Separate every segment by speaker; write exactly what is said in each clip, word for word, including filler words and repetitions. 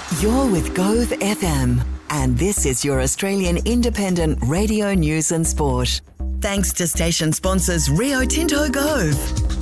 Speaker 1: You're with Gove F M, and this is your Australian independent radio news and sport. Thanks to station sponsors Rio Tinto Gove.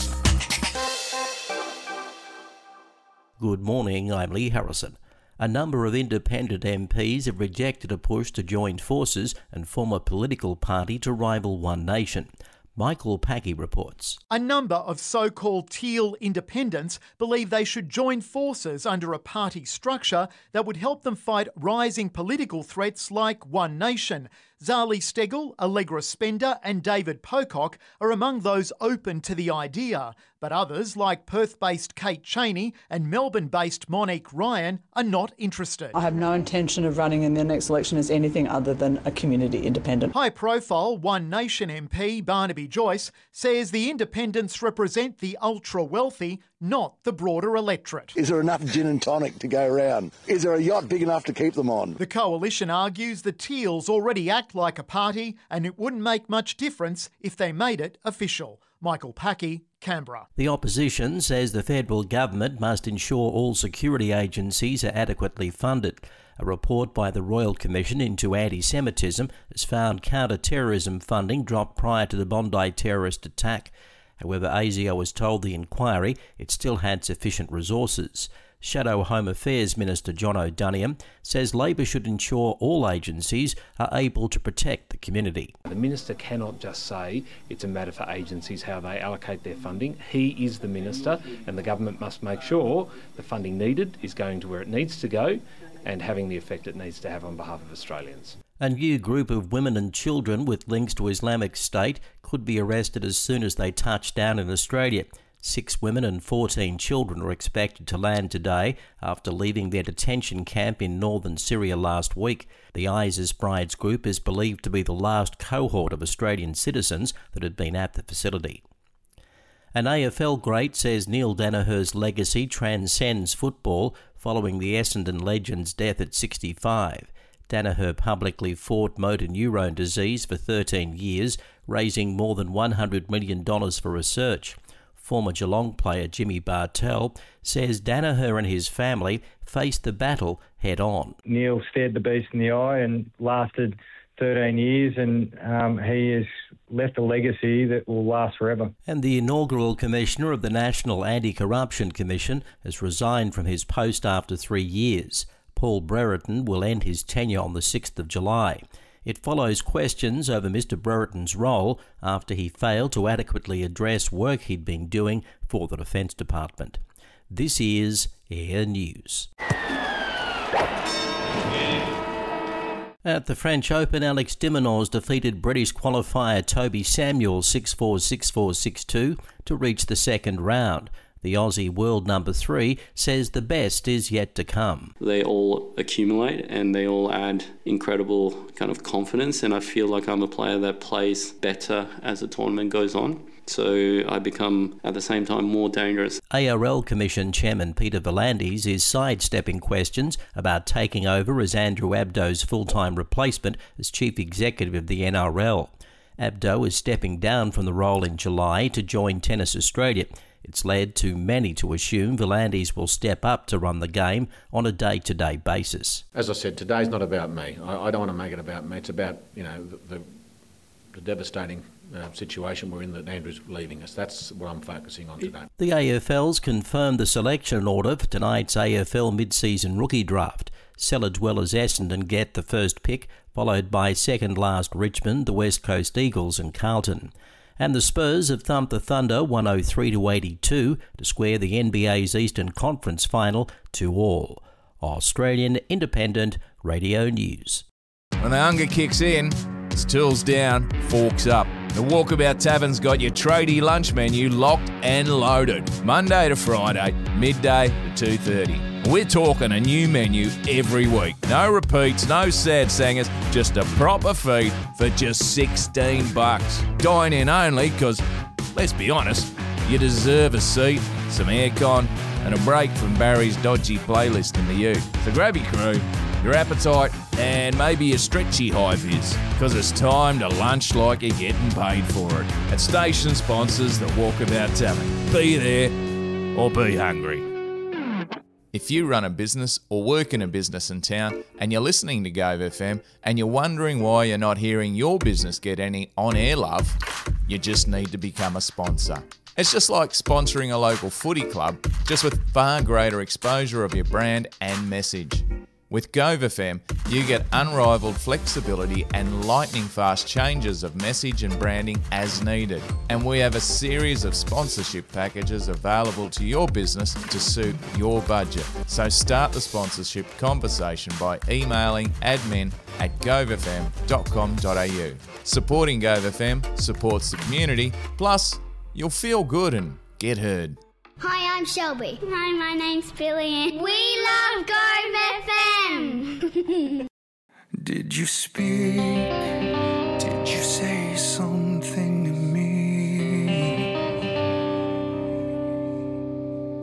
Speaker 2: Good morning, I'm Lee Harrison. A number of independent M Ps have rejected a push to join forces and form a political party to rival One Nation. Michael Packey reports.
Speaker 3: A number of so-called teal independents believe they should join forces under a party structure that would help them fight rising political threats like One Nation. Zali Steggall, Allegra Spender and David Pocock are among those open to the idea, but others like Perth-based Kate Cheney and Melbourne-based Monique Ryan are not interested.
Speaker 4: I have no intention of running in the next election as anything other than a community independent.
Speaker 3: High-profile One Nation M P Barnaby Joyce says the independents represent the ultra-wealthy, not the broader electorate.
Speaker 5: Is there enough gin and tonic to go around? Is there a yacht big enough to keep them on?
Speaker 3: The coalition argues the Teals already act like a party and it wouldn't make much difference if they made it official. Michael Packey, Canberra.
Speaker 2: The opposition says the federal government must ensure all security agencies are adequately funded. A report by the Royal Commission into Anti-Semitism has found counter-terrorism funding dropped prior to the Bondi terrorist attack. However, A S I O has told the inquiry it still had sufficient resources. Shadow Home Affairs Minister John O'Doniam says Labor should ensure all agencies are able to protect the community.
Speaker 6: The Minister cannot just say it's a matter for agencies how they allocate their funding. He is the Minister and the government must make sure the funding needed is going to where it needs to go and having the effect it needs to have on behalf of Australians.
Speaker 2: A new group of women and children with links to Islamic State could be arrested as soon as they touch down in Australia. Six women and fourteen children are expected to land today after leaving their detention camp in northern Syria last week. The ISIS Brides group is believed to be the last cohort of Australian citizens that had been at the facility. An A F L great says Neil Daniher's legacy transcends football following the Essendon legend's death at sixty-five. Daniher publicly fought motor neurone disease for thirteen years, raising more than one hundred million dollars for research. Former Geelong player Jimmy Bartell says Daniher and his family faced the battle head-on.
Speaker 7: Neil stared the beast in the eye and lasted thirteen years, and um, he has left a legacy that will last forever.
Speaker 2: And the inaugural commissioner of the National Anti-Corruption Commission has resigned from his post after three years. Paul Brereton will end his tenure on the sixth of July. It follows questions over Mr Brereton's role after he failed to adequately address work he'd been doing for the Defence Department. This is Air News. At the French Open, Alex de Minaur defeated British qualifier Toby Samuel six four, six four, six two to reach the second round. The Aussie world number three says the best is yet to come.
Speaker 8: They all accumulate and they all add incredible kind of confidence, and I feel like I'm a player that plays better as the tournament goes on. So I become, at the same time, more dangerous. A
Speaker 2: R L Commission Chairman Peter V'landys is sidestepping questions about taking over as Andrew Abdo's full-time replacement as Chief Executive of the N R L. Abdo is stepping down from the role in July to join Tennis Australia. It's led to many to assume V'landys will step up to run the game on a day-to-day basis.
Speaker 9: As I said, today's not about me. I, I don't want to make it about me. It's about, you know, the, the, the devastating uh, situation we're in that Andrew's leaving us. That's what I'm focusing on today.
Speaker 2: The A F L's confirmed the selection order for tonight's A F L mid-season rookie draft. Sellar Dwellers Essendon get the first pick, followed by second-last Richmond, the West Coast Eagles and Carlton. And the Spurs have thumped the Thunder one oh three to eighty-two to square the N B A's Eastern Conference final two all. Australian Independent Radio News.
Speaker 10: When the hunger kicks in, it's tools down, forks up. The Walkabout Tavern's got your tradie lunch menu locked and loaded. Monday to Friday, midday to two thirty. We're talking a new menu every week. No repeats, no sad singers, just a proper feed for just sixteen bucks. Dine in only because, let's be honest, you deserve a seat, some aircon and a break from Barry's dodgy playlist in the U. So grab your crew, your appetite and maybe a stretchy high vis, because it's time to lunch like you're getting paid for it. At station sponsors the Walkabout Tavern. Be there or be hungry. If you run a business or work in a business in town and you're listening to Gove F M and you're wondering why you're not hearing your business get any on-air love, you just need to become a sponsor. It's just like sponsoring a local footy club, just with far greater exposure of your brand and message. With Gove F M, you get unrivaled flexibility and lightning-fast changes of message and branding as needed. And we have a series of sponsorship packages available to your business to suit your budget. So start the sponsorship conversation by emailing admin at gove f m dot com dot a u. Supporting Gove F M supports the community, plus you'll feel good and get heard.
Speaker 11: Hi, I'm Shelby. Hi, my name's Billy. We love Gove F M.
Speaker 12: Did you speak? Did you say something?